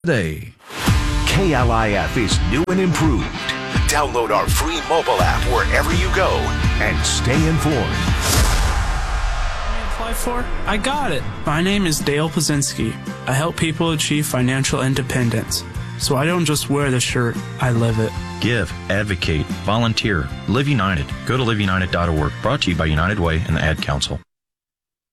Day. KLIF is new and improved. Download our free mobile app wherever you go and stay informed. Apply for? I got it. My name is Dale Pazinski. I help people achieve financial independence. So I don't just wear the shirt, I live it. Give, advocate, volunteer, Live United. Go to liveunited.org. Brought to you by United Way and the Ad Council.